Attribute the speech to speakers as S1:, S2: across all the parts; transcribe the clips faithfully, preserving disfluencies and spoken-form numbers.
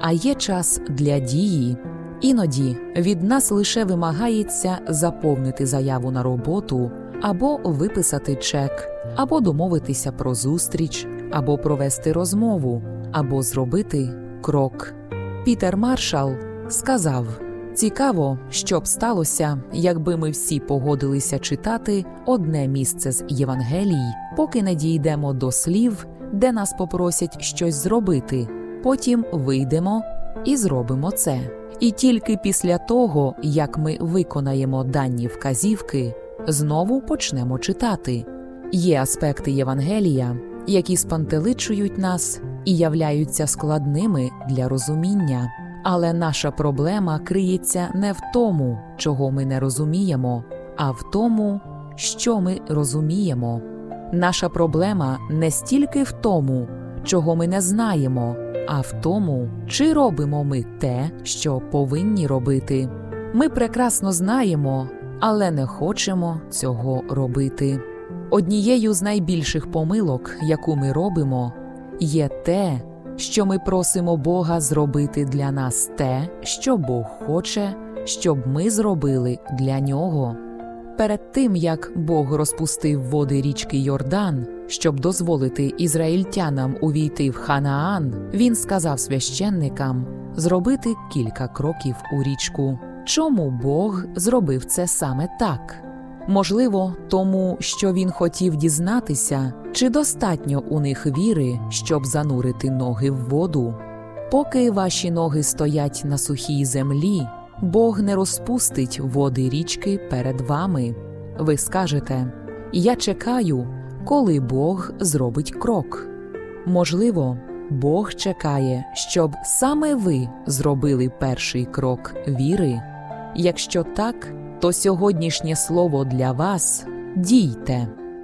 S1: а є час для дії. Іноді від нас лише вимагається заповнити заяву на роботу, або виписати чек, або домовитися про зустріч, або провести розмову, або зробити крок. Пітер Маршалл сказав: «Цікаво, що б сталося, якби ми всі погодилися читати одне місце з Євангелій, поки не дійдемо до слів, де нас попросять щось зробити. Потім вийдемо і зробимо це. І тільки після того, як ми виконаємо дані вказівки, знову почнемо читати». Є аспекти Євангелія, які спантеличують нас і являються складними для розуміння. Але наша проблема криється не в тому, чого ми не розуміємо, а в тому, що ми розуміємо. Наша проблема не стільки в тому, чого ми не знаємо, а в тому, чи робимо ми те, що повинні робити. Ми прекрасно знаємо, але не хочемо цього робити. Однією з найбільших помилок, яку ми робимо, є те, що ми просимо Бога зробити для нас те, що Бог хоче, щоб ми зробили для Нього. Перед тим, як Бог розпустив води річки Йордан, щоб дозволити ізраїльтянам увійти в Ханаан, Він сказав священникам зробити кілька кроків у річку. Чому Бог зробив це саме так? Можливо, тому, що Він хотів дізнатися, чи достатньо у них віри, щоб занурити ноги в воду. Поки ваші ноги стоять на сухій землі, Бог не розпустить води річки перед вами. Ви скажете: «Я чекаю, коли Бог зробить крок». Можливо, Бог чекає, щоб саме ви зробили перший крок віри. Якщо так, то сьогоднішнє слово для вас – дійте.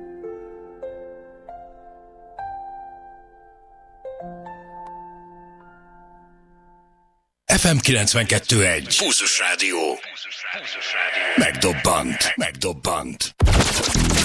S2: еф ем kilencvenkettő egy. Pulzus Rádió. Megdobbant. Megdobbant.